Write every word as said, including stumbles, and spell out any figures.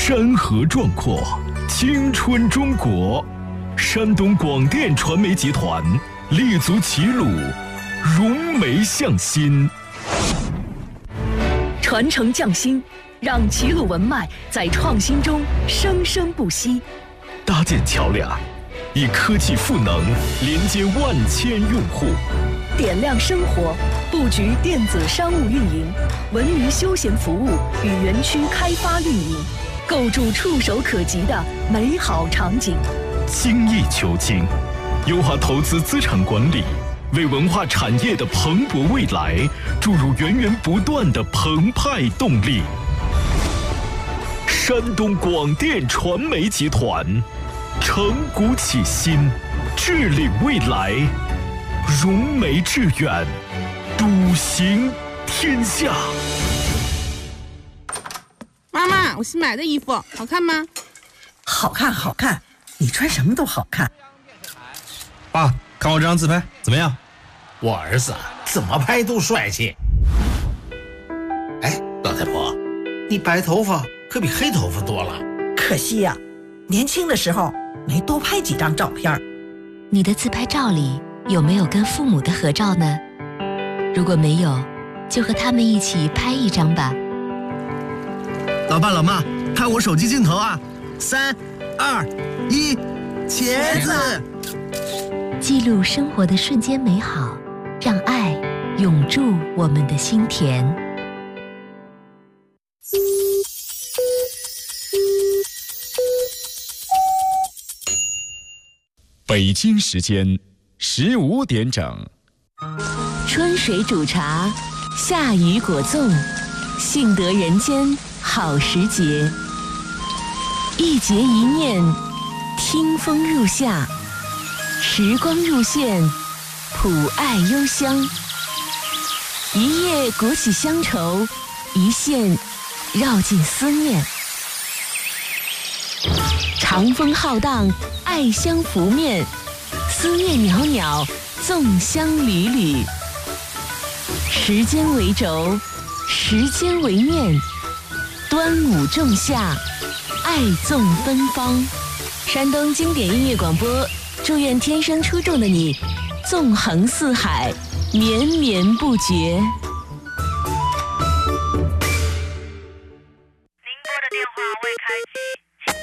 山河壮阔，青春中国。山东广电传媒集团立足齐鲁，融媒向心， 传承匠心，让齐鲁文脉在创新中生生不息。 搭建桥梁，以科技赋能连接万千用户。 点亮生活，布局电子商务运营、文娱休闲服务与园区开发运营，构筑触手可及的美好场景。 精益求精，优化投资资产管理，为文化产业的蓬勃未来注入源源不断的澎湃动力。山东广电传媒集团，承古启新，致力未来，融媒致远，笃行天下。 妈妈，我新买的衣服好看吗？ 好看，好看，你穿什么都好看。 爸，看我这张自拍怎么样？ 我儿子怎么拍都帅气。哎，老太婆，你白头发可比黑头发多了。 可惜呀、啊，年轻的时候没多拍几张照片。 你的自拍照里有没有跟父母的合照呢？如果没有，就和他们一起拍一张吧。 老爸老妈，看我手机镜头啊！三、二、一，茄子！ 记录生活的瞬间美好，让爱永驻我们的心田。 北京时间十五点整。 春水煮茶，夏雨果粽，幸得人间好时节。一节一念，听风入夏，时光入线，普爱幽香。一夜鼓起乡愁，一线绕进思念。长风浩荡，爱香拂面，思念袅袅，粽香缕缕。时间为轴，时间为面，端午仲夏，爱粽芬芳。山东经典音乐广播，祝愿天生出众的你，纵横四海，绵绵不绝。